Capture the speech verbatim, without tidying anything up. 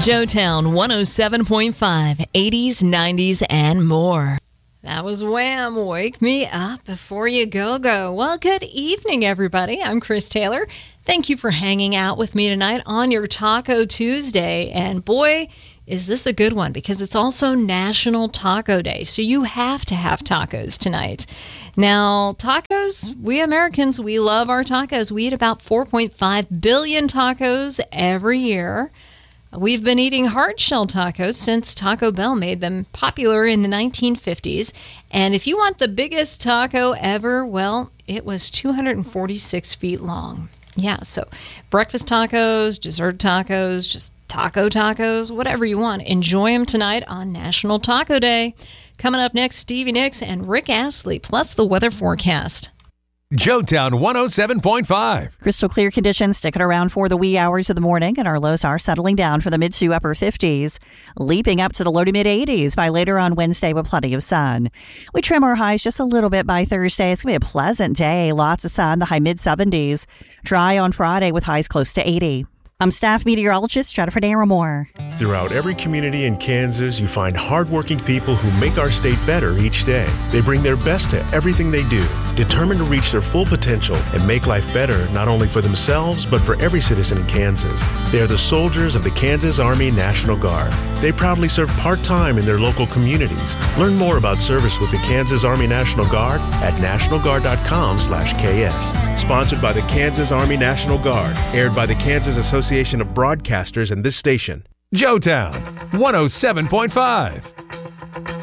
Joetown one oh seven point five, eighties, nineties, and more. That was Wham! Wake Me Up Before You Go Go. Well, good evening, everybody. I'm Chris Taylor. Thank you for hanging out with me tonight on your Taco Tuesday. And boy, is this a good one, because it's also National Taco Day. So you have to have tacos tonight. Now, tacos, we Americans, we love our tacos. We eat about four point five billion tacos every year. We've been eating hard-shell tacos since Taco Bell made them popular in the nineteen fifties. And if you want the biggest taco ever, well, it was two hundred forty-six feet long. Yeah, so breakfast tacos, dessert tacos, just taco tacos, whatever you want. Enjoy them tonight on National Taco Day. Coming up next, Stevie Nicks and Rick Astley, plus the weather forecast. Joetown one oh seven point five. Crystal clear conditions sticking around for the wee hours of the morning, and our lows are settling down for the mid to upper fifties, leaping up to the low to mid eighties by later on Wednesday with plenty of sun. We trim our highs just a little bit by Thursday. It's going to be a pleasant day. Lots of sun, the high mid seventies. Dry on Friday with highs close to eighty. I'm staff meteorologist Jennifer Naramore. Throughout every community in Kansas, you find hardworking people who make our state better each day. They bring their best to everything they do, determined to reach their full potential and make life better not only for themselves, but for every citizen in Kansas. They are the soldiers of the Kansas Army National Guard. They proudly serve part-time in their local communities. Learn more about service with the Kansas Army National Guard at national guard dot com slash K S. Sponsored by the Kansas Army National Guard. Aired by the Kansas Association of Broadcasters and this station. Joetown one oh seven point five.